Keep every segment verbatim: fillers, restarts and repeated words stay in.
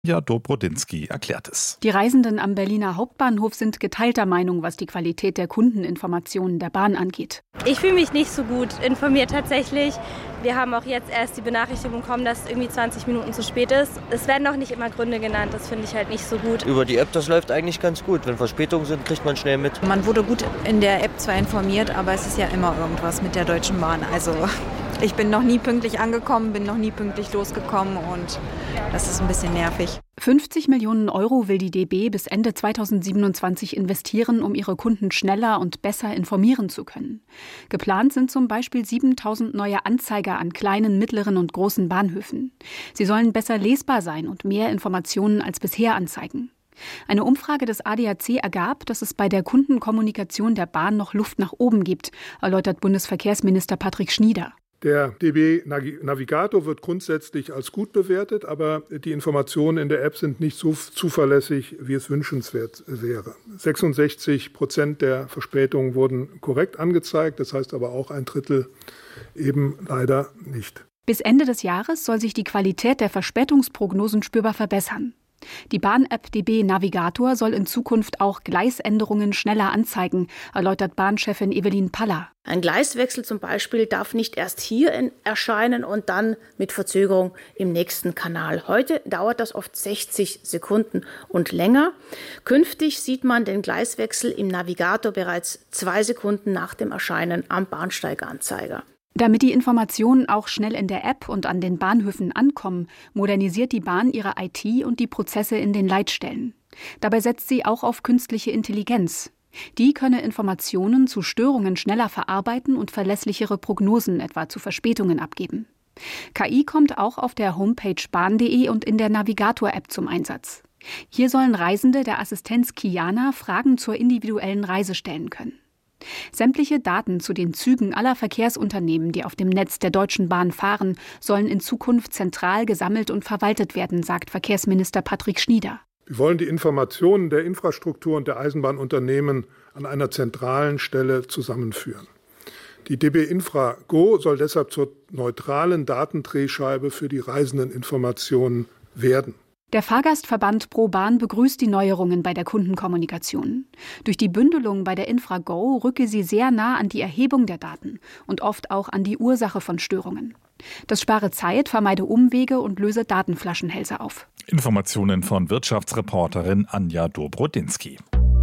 Ja, Dobrodinsky erklärt es. Die Reisenden am Berliner Hauptbahnhof sind geteilter Meinung, was die Qualität der Kundeninformationen der Bahn angeht. Ich fühle mich nicht so gut informiert tatsächlich. Wir haben auch jetzt erst die Benachrichtigung bekommen, dass es irgendwie zwanzig Minuten zu spät ist. Es werden auch nicht immer Gründe genannt, das finde ich halt nicht so gut. Über die App, das läuft eigentlich ganz gut. Wenn Verspätungen sind, kriegt man schnell mit. Man wurde gut in der App zwar informiert, aber es ist ja immer irgendwas mit der Deutschen Bahn. Also ich bin noch nie pünktlich angekommen, bin noch nie pünktlich losgekommen und das ist ein bisschen nervig. fünfzig Millionen Euro will die D B bis Ende zweitausendsiebenundzwanzig investieren, um ihre Kunden schneller und besser informieren zu können. Geplant sind zum Beispiel siebentausend neue Anzeiger an kleinen, mittleren und großen Bahnhöfen. Sie sollen besser lesbar sein und mehr Informationen als bisher anzeigen. Eine Umfrage des A D A C ergab, dass es bei der Kundenkommunikation der Bahn noch Luft nach oben gibt, erläutert Bundesverkehrsminister Patrick Schnieder. Der D B Navigator wird grundsätzlich als gut bewertet, aber die Informationen in der App sind nicht so zuverlässig, wie es wünschenswert wäre. sechsundsechzig Prozent der Verspätungen wurden korrekt angezeigt, das heißt aber auch ein Drittel eben leider nicht. Bis Ende des Jahres soll sich die Qualität der Verspätungsprognosen spürbar verbessern. Die Bahn-App D B Navigator soll in Zukunft auch Gleisänderungen schneller anzeigen, erläutert Bahnchefin Evelyn Paller. Ein Gleiswechsel zum Beispiel darf nicht erst hier in, erscheinen und dann mit Verzögerung im nächsten Kanal. Heute dauert das oft sechzig Sekunden und länger. Künftig sieht man den Gleiswechsel im Navigator bereits zwei Sekunden nach dem Erscheinen am Bahnsteiganzeiger. Damit die Informationen auch schnell in der App und an den Bahnhöfen ankommen, modernisiert die Bahn ihre I T und die Prozesse in den Leitstellen. Dabei setzt sie auch auf künstliche Intelligenz. Die könne Informationen zu Störungen schneller verarbeiten und verlässlichere Prognosen etwa zu Verspätungen abgeben. K I kommt auch auf der Homepage bahn punkt de und in der Navigator-App zum Einsatz. Hier sollen Reisende der Assistenz Kiana Fragen zur individuellen Reise stellen können. Sämtliche Daten zu den Zügen aller Verkehrsunternehmen, die auf dem Netz der Deutschen Bahn fahren, sollen in Zukunft zentral gesammelt und verwaltet werden, sagt Verkehrsminister Patrick Schnieder. Wir wollen die Informationen der Infrastruktur und der Eisenbahnunternehmen an einer zentralen Stelle zusammenführen. Die D B Infra Go soll deshalb zur neutralen Datendrehscheibe für die Reisendeninformationen werden. Der Fahrgastverband ProBahn begrüßt die Neuerungen bei der Kundenkommunikation. Durch die Bündelung bei der InfraGo rücke sie sehr nah an die Erhebung der Daten und oft auch an die Ursache von Störungen. Das spare Zeit, vermeide Umwege und löse Datenflaschenhälse auf. Informationen von Wirtschaftsreporterin Anja Dobrodinsky.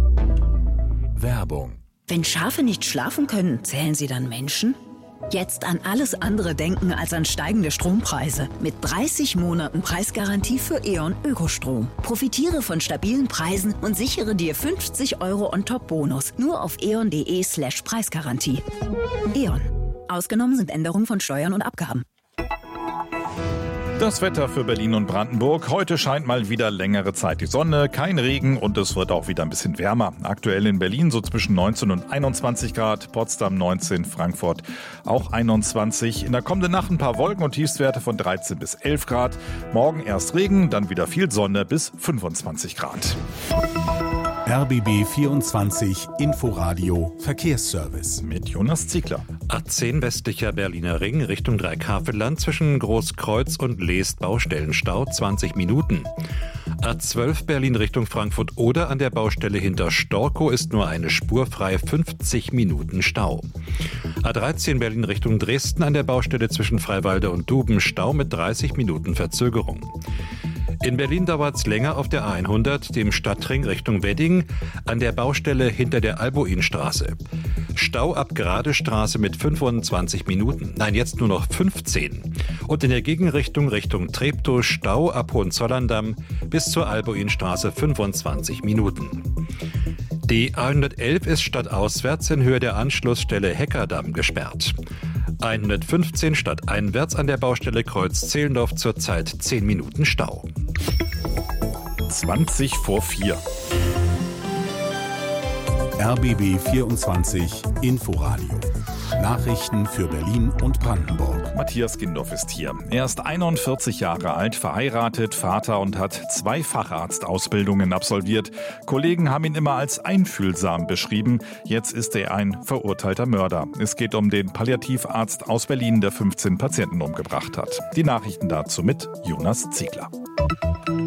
Werbung. Wenn Schafe nicht schlafen können, zählen sie dann Menschen? Jetzt an alles andere denken als an steigende Strompreise. Mit dreißig Monaten Preisgarantie für E.ON Ökostrom. Profitiere von stabilen Preisen und sichere dir fünfzig Euro On-Top-Bonus. Nur auf eon.de slash Preisgarantie. E.ON. Ausgenommen sind Änderungen von Steuern und Abgaben. Das Wetter für Berlin und Brandenburg. Heute scheint mal wieder längere Zeit die Sonne, kein Regen und es wird auch wieder ein bisschen wärmer. Aktuell in Berlin so zwischen neunzehn und einundzwanzig Grad, Potsdam neunzehn, Frankfurt auch einundzwanzig. In der kommenden Nacht ein paar Wolken und Tiefstwerte von dreizehn bis elf Grad. Morgen erst Regen, dann wieder viel Sonne bis fünfundzwanzig Grad. R B B vierundzwanzig Inforadio Verkehrsservice mit Jonas Ziegler. A zehn westlicher Berliner Ring Richtung Dreikafelland zwischen Großkreuz und Leest Baustellenstau zwanzig Minuten. A zwölf Berlin Richtung Frankfurt oder an der Baustelle hinter Storkow ist nur eine Spur frei, fünfzig Minuten Stau. A dreizehn Berlin Richtung Dresden an der Baustelle zwischen Freiwalde und Duben Stau mit dreißig Minuten Verzögerung. In Berlin dauert es länger auf der A hundert, dem Stadtring Richtung Wedding, an der Baustelle hinter der Albuinstraße. Stau ab Geradestraße mit fünfundzwanzig Minuten, nein, jetzt nur noch fünfzehn. Und in der Gegenrichtung Richtung Treptow Stau ab Hohenzollern-Damm bis zur Albuinstraße fünfundzwanzig Minuten. Die A hundertelf ist stadtauswärts in Höhe der Anschlussstelle Heckerdamm gesperrt. hundertfünfzehn stadteinwärts an der Baustelle Kreuz Zehlendorf zurzeit zehn Minuten Stau. zwanzig vor vier. R B B vierundzwanzig Inforadio. Nachrichten für Berlin und Brandenburg. Matthias Gindorf ist hier. Er ist einundvierzig Jahre alt, verheiratet, Vater und hat zwei Facharztausbildungen absolviert. Kollegen haben ihn immer als einfühlsam beschrieben. Jetzt ist er ein verurteilter Mörder. Es geht um den Palliativarzt aus Berlin, der fünfzehn Patienten umgebracht hat. Die Nachrichten dazu mit Jonas Ziegler.